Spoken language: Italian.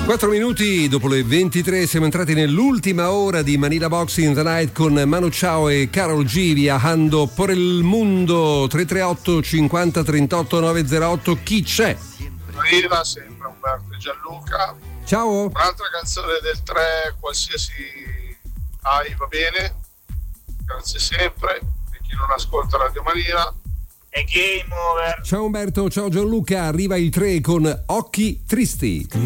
4 minuti dopo le 23 siamo entrati nell'ultima ora di Manila Boxing the Night con Manu Chao e Karol G viajando por il mundo. 338 50 38 908. Chi c'è? Arriva sempre Umberto e Gianluca. Ciao. Un'altra canzone del 3, qualsiasi hai va bene, grazie sempre. E chi non ascolta Radio Manila è Game Over. Ciao Umberto, ciao Gianluca, arriva il 3 con Occhi Tristi.